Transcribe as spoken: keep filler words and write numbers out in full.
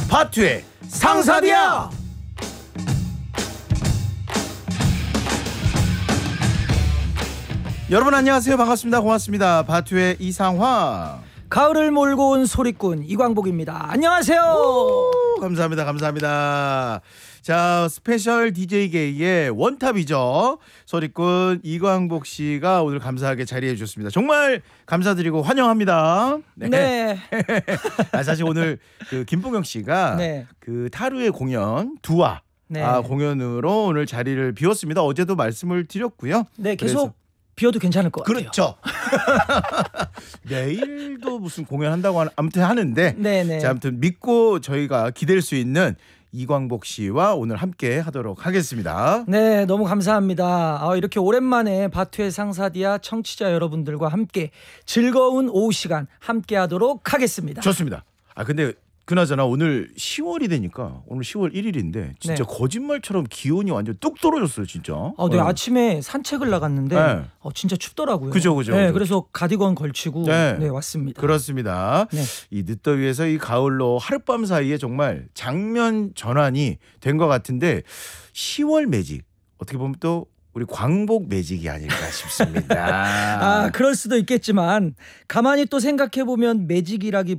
바투의 상사디아. 여러분 안녕하세요. 반갑습니다. 고맙습니다. 바투의 이상화. 가을을 몰고 온 소리꾼 이광복입니다. 안녕하세요. 오, 감사합니다. 감사합니다. 자, 스페셜 디제이계의 원탑이죠. 소리꾼 이광복 씨가 오늘 감사하게 자리해 주셨습니다. 정말 감사드리고 환영합니다. 네. 네. 아, 사실 오늘 그 김봉영 씨가 네. 그 타루의 공연 두화 네. 아, 공연으로 오늘 자리를 비웠습니다. 어제도 말씀을 드렸고요. 네, 계속 그래서 비워도 괜찮을 것 같아요. 그렇죠. 내일도 무슨 공연한다고 하는, 아무튼 하는데 네네. 자, 아무튼 믿고 저희가 기댈 수 있는 이광복 씨와 오늘 함께 하도록 하겠습니다. 네, 너무 감사합니다. 아, 이렇게 오랜만에 바투의 상사디아 청취자 여러분들과 함께 즐거운 오후 시간 함께 하도록 하겠습니다. 좋습니다. 아 근데 그나저나 오늘 시월이 되니까 오늘 시월 일일인데 진짜 네. 거짓말처럼 기온이 완전 뚝 떨어졌어요, 진짜. 아, 네, 어. 아침에 산책을 나갔는데 네. 어, 진짜 춥더라고요. 그죠, 그죠, 네, 그죠. 그래서 가디건 걸치고 네. 네, 왔습니다. 그렇습니다. 네. 이 늦더위에서 이 가을로 하룻밤 사이에 정말 장면 전환이 된 것 같은데 시월 매직 어떻게 보면 또 우리 광복 매직이 아닐까 싶습니다. 아, 그럴 수도 있겠지만 가만히 또 생각해 보면 매직이라기